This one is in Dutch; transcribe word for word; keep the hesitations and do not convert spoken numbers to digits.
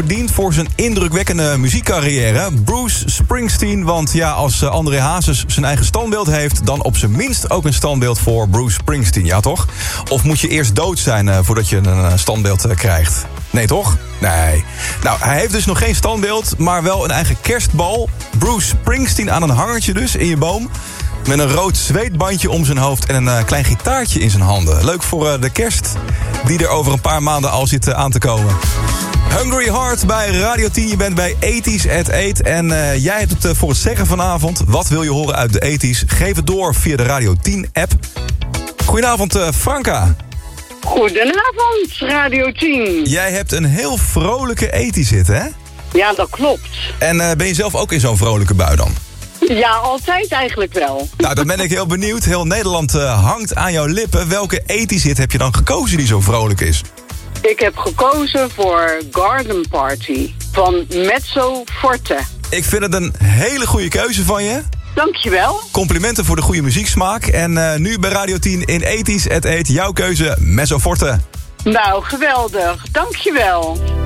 verdiend voor zijn indrukwekkende muziekcarrière. Bruce Springsteen, want ja, als André Hazes zijn eigen standbeeld heeft, dan op zijn minst ook een standbeeld voor Bruce Springsteen, ja toch? Of moet je eerst dood zijn uh, voordat je een uh, standbeeld uh, krijgt? Nee, toch? Nee. Nou, hij heeft dus nog geen standbeeld, maar wel een eigen kerstbal. Bruce Springsteen aan een hangertje dus, in je boom. Met een rood zweetbandje om zijn hoofd en een uh, klein gitaartje in zijn handen. Leuk voor uh, de kerst, die er over een paar maanden al zit uh, aan te komen. Hungry Heart bij Radio tien. Je bent bij eighties at eight. En uh, jij hebt het uh, voor het zeggen vanavond. Wat wil je horen uit de eighties? Geef het door via de Radio tien app. Goedenavond, uh, Franka. Goedenavond, Radio tien. Jij hebt een heel vrolijke eighties hit, hè? Ja, dat klopt. En uh, ben je zelf ook in zo'n vrolijke bui dan? Ja, altijd eigenlijk wel. Nou, dan ben ik heel benieuwd. Heel Nederland uh, hangt aan jouw lippen. Welke eighties hit heb je dan gekozen die zo vrolijk is? Ik heb gekozen voor Garden Party van Mezzo Forte. Ik vind het een hele goede keuze van je. Dankjewel. Complimenten voor de goede muzieksmaak. En uh, nu bij Radio tien in eighties at eight, jouw keuze Mezzo Forte. Nou, geweldig. Dankjewel.